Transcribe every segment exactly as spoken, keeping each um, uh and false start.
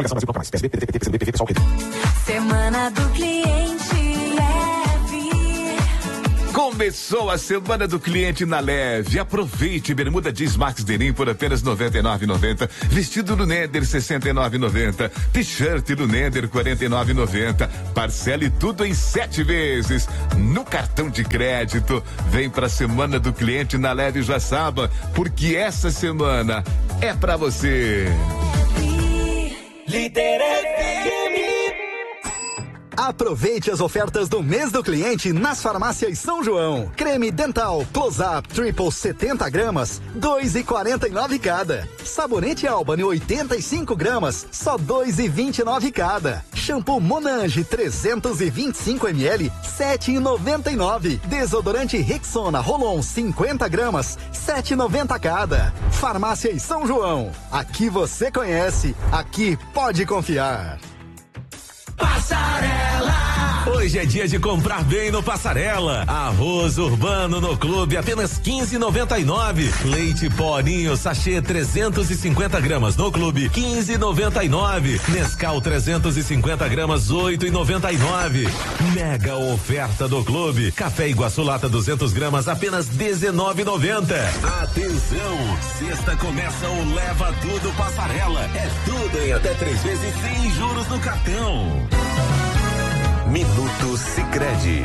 Coligação Brasil Proclamais. P S B, P D T, P T, P C B, P V, Pessoal, P D. Semana do Cliente Leve. Começou a Semana do Cliente na Leve. Aproveite bermuda jeans Max Denim por apenas noventa e nove reais e noventa centavos. Vestido no Neder sessenta e nove reais e noventa centavos. T-shirt no Neder quarenta e nove reais e noventa centavos. Parcele tudo em sete vezes no cartão de crédito. Vem pra Semana do Cliente na Leve Joaçaba, porque essa semana é pra você. Líder F M. Aproveite as ofertas do mês do cliente nas farmácias São João. Creme dental Close-Up Triple setenta gramas, dois e quarenta e nove cada. Sabonete Albany oitenta e cinco gramas, só dois e vinte e nove cada. Shampoo Monange trezentos e vinte e cinco mililitros, sete e noventa e nove. Desodorante Rexona Rolon cinquenta gramas, sete e noventa cada. Farmácias São João. Aqui você conhece, aqui pode confiar. Passarela! Hoje é dia de comprar bem no Passarela. Arroz urbano no clube, apenas quinze e noventa e nove. Leite Porinho sachê trezentos e cinquenta gramas no clube, quinze e noventa e nove. Nescau trezentos e cinquenta gramas, oito e noventa e nove. Mega oferta do clube. Café Iguaçu lata duzentos gramas, apenas dezenove e noventa. Atenção, sexta começa o Leva Tudo Passarela. É tudo em até três vezes sem juros no cartão. Minuto Sicredi.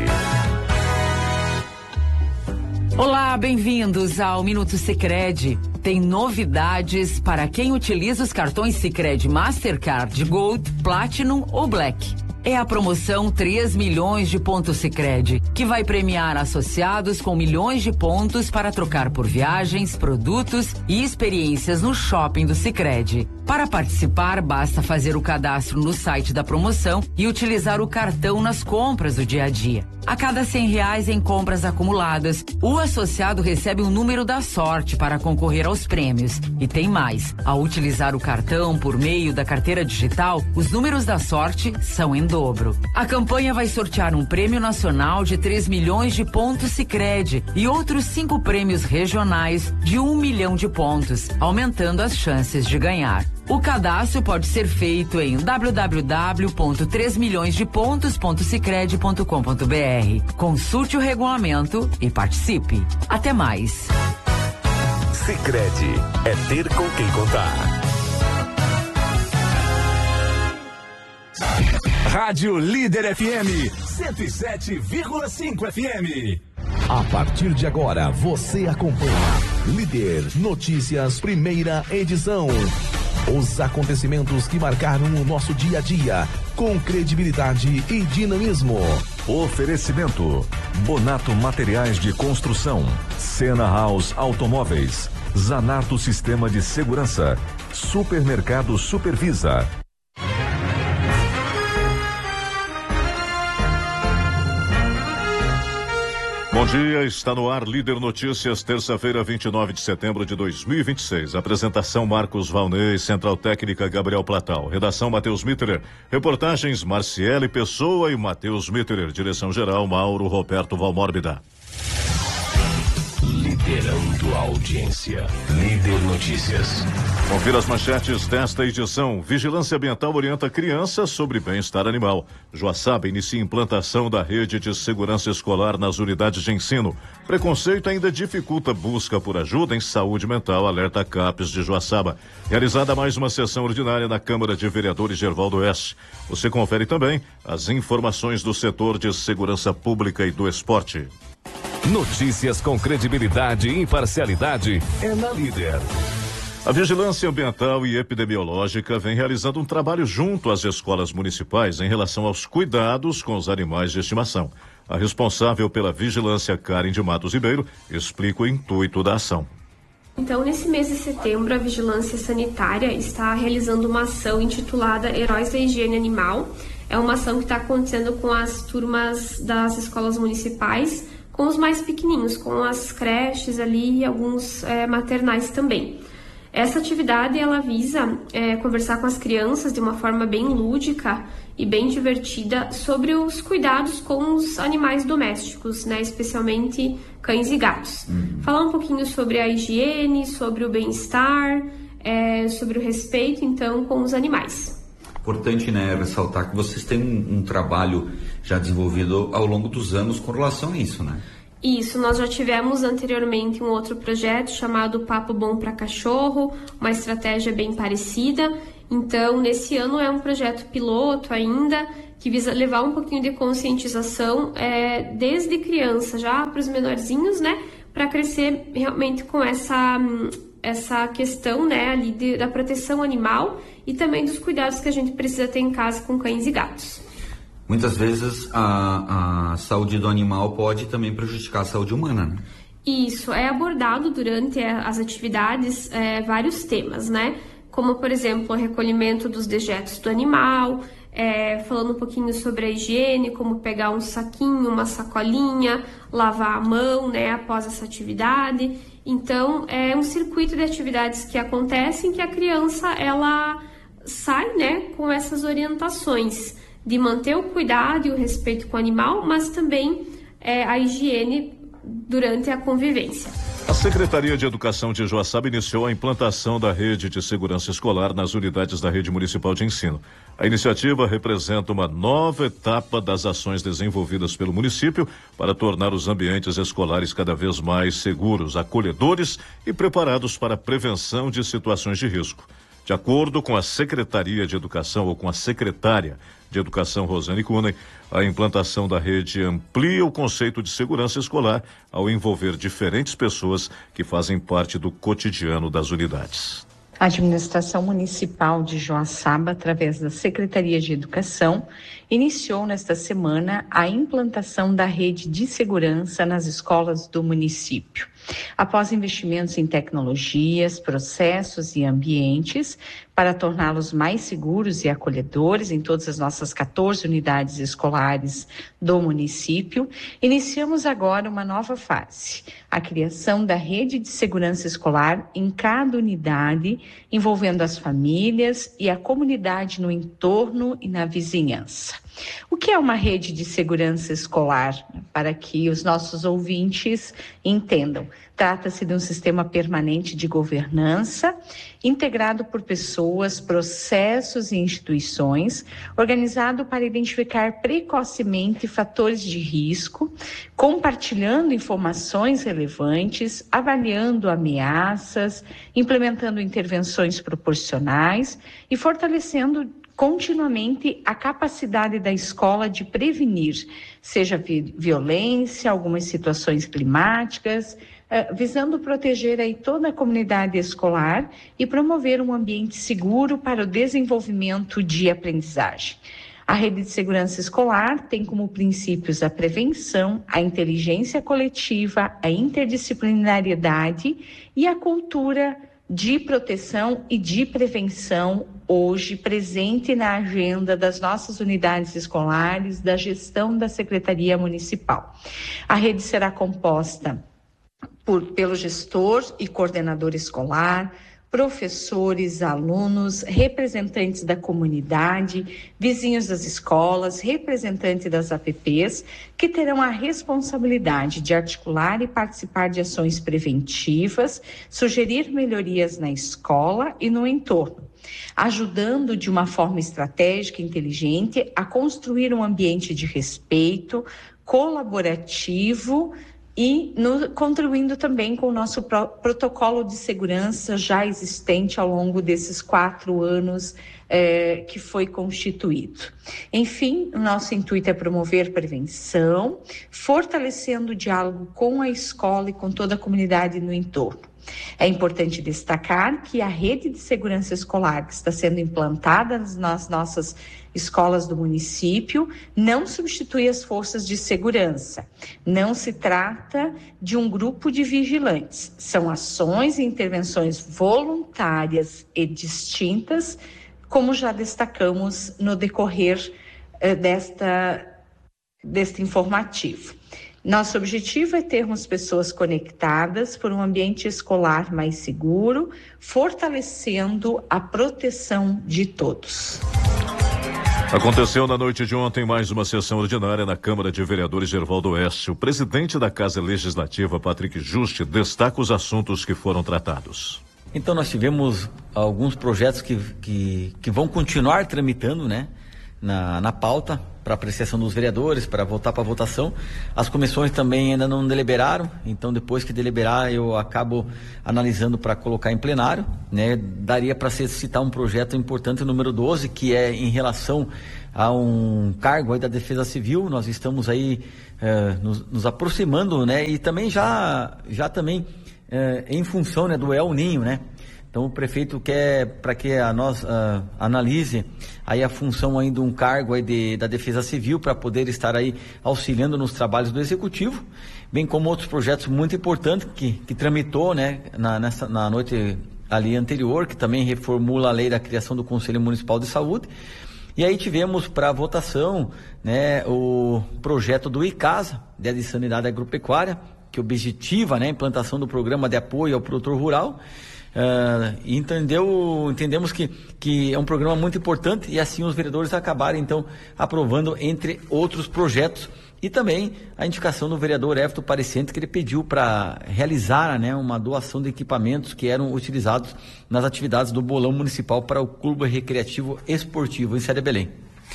Olá, bem-vindos ao Minuto Sicredi. Tem novidades para quem utiliza os cartões Sicredi Mastercard Gold, Platinum ou Black. É a promoção três milhões de pontos Sicredi, que vai premiar associados com milhões de pontos para trocar por viagens, produtos e experiências no shopping do Sicredi. Para participar, basta fazer o cadastro no site da promoção e utilizar o cartão nas compras do dia a dia. A cada cem reais em compras acumuladas, o associado recebe um número da sorte para concorrer aos prêmios. E tem mais, ao utilizar o cartão por meio da carteira digital, os números da sorte são em dobro. A campanha vai sortear um prêmio nacional de três milhões de pontos Sicredi e outros cinco prêmios regionais de um milhão de pontos, aumentando as chances de ganhar. O cadastro pode ser feito em w w w ponto três milhões de pontos ponto sicredi ponto com ponto b r. Consulte o regulamento e participe. Até mais. Sicredi é ter com quem contar. Rádio Líder F M cento e sete vírgula cinco F M. A partir de agora, você acompanha Líder Notícias, primeira edição. Os acontecimentos que marcaram o nosso dia a dia, com credibilidade e dinamismo. Oferecimento: Bonato Materiais de Construção, Sena House Automóveis, Zanato Sistema de Segurança, Supermercado Supervisa. Bom dia, está no ar Líder Notícias, terça-feira, vinte e nove de setembro de dois mil e vinte e seis. Apresentação Marcos Valnei, Central Técnica Gabriel Platal. Redação Matheus Mitterer. Reportagens Marciele Pessoa e Matheus Mitterer. Direção geral Mauro Roberto Valmórbida. Liderando a audiência. Líder Notícias. Confira as manchetes desta edição. Vigilância Ambiental orienta crianças sobre bem-estar animal. Joaçaba inicia implantação da rede de segurança escolar nas unidades de ensino. Preconceito ainda dificulta busca por ajuda em saúde mental, alerta CAPES de Joaçaba. Realizada mais uma sessão ordinária na Câmara de Vereadores de Ervaldo Oeste. Você confere também as informações do setor de segurança pública e do esporte. Notícias com credibilidade e imparcialidade é na Líder. A Vigilância Ambiental e Epidemiológica vem realizando um trabalho junto às escolas municipais em relação aos cuidados com os animais de estimação. A responsável pela vigilância, Karen de Matos Ribeiro, explica o intuito da ação. Então, nesse mês de setembro, a Vigilância Sanitária está realizando uma ação intitulada Heróis da Higiene Animal. É uma ação que está acontecendo com as turmas das escolas municipais, com os mais pequenininhos, com as creches ali e alguns é, maternais também. Essa atividade ela visa é, conversar com as crianças de uma forma bem lúdica e bem divertida sobre os cuidados com os animais domésticos, né, especialmente cães e gatos. Uhum. Falar um pouquinho sobre a higiene, sobre o bem-estar, é, sobre o respeito, então, com os animais. Importante, né, ressaltar que vocês têm um, um trabalho já desenvolvido ao longo dos anos com relação a isso, né? Isso, nós já tivemos anteriormente um outro projeto chamado Papo Bom para Cachorro, uma estratégia bem parecida. Então, nesse ano é um projeto piloto ainda, que visa levar um pouquinho de conscientização é, desde criança, já para os menorzinhos, né, para crescer realmente com essa, essa questão, né, ali de, da proteção animal e também dos cuidados que a gente precisa ter em casa com cães e gatos. Muitas vezes a, a saúde do animal pode também prejudicar a saúde humana, né? Isso, é abordado durante as atividades é, vários temas, né? Como, por exemplo, o recolhimento dos dejetos do animal, é, falando um pouquinho sobre a higiene, como pegar um saquinho, uma sacolinha, lavar a mão, né, após essa atividade. Então, é um circuito de atividades que acontecem que a criança, ela sai, né, com essas orientações de manter o cuidado e o respeito com o animal, mas também é, a higiene durante a convivência. A Secretaria de Educação de Joaçaba iniciou a implantação da rede de segurança escolar nas unidades da rede municipal de ensino. A iniciativa representa uma nova etapa das ações desenvolvidas pelo município para tornar os ambientes escolares cada vez mais seguros, acolhedores e preparados para a prevenção de situações de risco. De acordo com a Secretaria de Educação ou com a secretária de Educação, Rosane Cunha, a implantação da rede amplia o conceito de segurança escolar ao envolver diferentes pessoas que fazem parte do cotidiano das unidades. A administração municipal de Joaçaba, através da Secretaria de Educação, iniciou nesta semana a implantação da rede de segurança nas escolas do município. Após investimentos em tecnologias, processos e ambientes para torná-los mais seguros e acolhedores em todas as nossas quatorze unidades escolares do município, iniciamos agora uma nova fase, a criação da rede de segurança escolar em cada unidade, envolvendo as famílias e a comunidade no entorno e na vizinhança. O que é uma rede de segurança escolar? Para que os nossos ouvintes entendam. Trata-se de um sistema permanente de governança, integrado por pessoas, processos e instituições, organizado para identificar precocemente fatores de risco, compartilhando informações relevantes, avaliando ameaças, implementando intervenções proporcionais e fortalecendo continuamente a capacidade da escola de prevenir, seja vi- violência, algumas situações climáticas, uh, visando proteger aí toda a comunidade escolar e promover um ambiente seguro para o desenvolvimento de aprendizagem. A rede de segurança escolar tem como princípios a prevenção, a inteligência coletiva, a interdisciplinariedade e a cultura de proteção e de prevenção hoje presente na agenda das nossas unidades escolares, da gestão da Secretaria Municipal. A rede será composta por, pelo gestor e coordenador escolar, professores, alunos, representantes da comunidade, vizinhos das escolas, representantes das A P Ps, que terão a responsabilidade de articular e participar de ações preventivas, sugerir melhorias na escola e no entorno, ajudando de uma forma estratégica e inteligente a construir um ambiente de respeito, colaborativo, e no, contribuindo também com o nosso pro, protocolo de segurança já existente ao longo desses quatro anos eh, que foi constituído. Enfim, o nosso intuito é promover prevenção, fortalecendo o diálogo com a escola e com toda a comunidade no entorno. É importante destacar que a rede de segurança escolar que está sendo implantada nas nossas escolas do município não substitui as forças de segurança. Não se trata de um grupo de vigilantes. São ações e intervenções voluntárias e distintas, como já destacamos no decorrer eh, desta, deste informativo. Nosso objetivo é termos pessoas conectadas por um ambiente escolar mais seguro, fortalecendo a proteção de todos. Aconteceu na noite de ontem mais uma sessão ordinária na Câmara de Vereadores de Ervaldo Oeste. O presidente da Casa Legislativa, Patrick Juste, destaca os assuntos que foram tratados. Então nós tivemos alguns projetos que, que, que vão continuar tramitando, né, na, na pauta para apreciação dos vereadores, para voltar para votação. As comissões também ainda não deliberaram, então depois que deliberar eu acabo analisando para colocar em plenário, né? Daria para citar um projeto importante, número doze, que é em relação a um cargo aí da Defesa Civil. Nós estamos aí eh, nos, nos aproximando, né? E também já, já também eh, em função, né, do El Ninho, né? Então o prefeito quer para que a nós uh, analise aí a função aí de um cargo aí de, da Defesa Civil para poder estar aí auxiliando nos trabalhos do Executivo, bem como outros projetos muito importantes que, que tramitou, né, na, nessa, na noite ali anterior, que também reformula a lei da criação do Conselho Municipal de Saúde. E aí tivemos para votação, né, o projeto do ICASA, de Sanidade Agropecuária, que objetiva, né, a implantação do programa de apoio ao produtor rural. Uh, entendeu, entendemos que, que é um programa muito importante e assim os vereadores acabaram então aprovando, entre outros projetos, e também a indicação do vereador Everton Parecente, que ele pediu para realizar, né, uma doação de equipamentos que eram utilizados nas atividades do Bolão Municipal para o Clube Recreativo Esportivo em Célia Belém.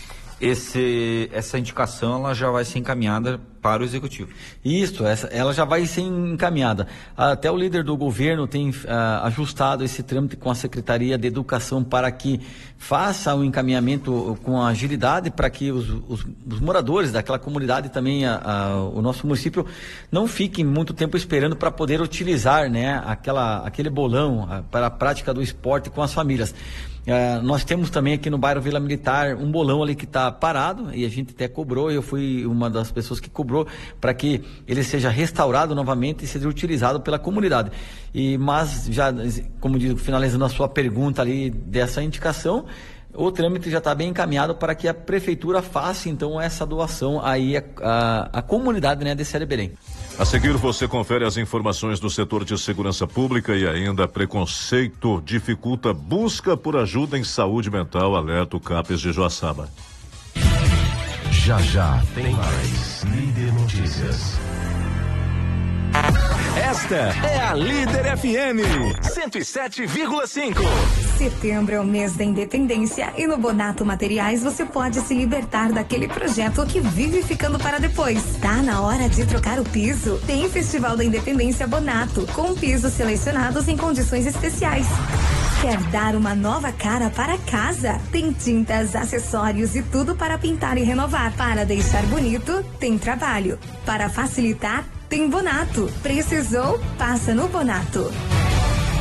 Esse, essa indicação ela já vai ser encaminhada para o Executivo. Isso, essa, ela já vai ser encaminhada. Até o líder do governo tem uh, ajustado esse trâmite com a Secretaria de Educação para que faça o encaminhamento com agilidade, para que os, os, os moradores daquela comunidade também, a, a, o nosso município, não fiquem muito tempo esperando para poder utilizar, né, aquela, aquele bolão a, para a prática do esporte com as famílias. Uh, nós temos também aqui no bairro Vila Militar um bolão ali que está parado, e a gente até cobrou, eu fui uma das pessoas que cobrou para que ele seja restaurado novamente e seja utilizado pela comunidade. E, mas já, como digo, finalizando a sua pergunta ali dessa indicação, o trâmite já está bem encaminhado para que a prefeitura faça então essa doação aí à a, a, a comunidade, né, de Célia Belém. A seguir você confere as informações do setor de segurança pública e ainda preconceito dificulta busca por ajuda em saúde mental, alerta o CAPES de Joaçaba. Já já tem mais Líder Notícias. Esta é a Líder F M cento e sete vírgula cinco. Setembro é o mês da independência e no Bonato Materiais você pode se libertar daquele projeto que vive ficando para depois. Tá na hora de trocar o piso? Tem Festival da Independência Bonato, com pisos selecionados em condições especiais. Quer dar uma nova cara para casa? Tem tintas, acessórios e tudo para pintar e renovar. Para deixar bonito, tem trabalho. Para facilitar, tem Bonato. Precisou? Passa no Bonato.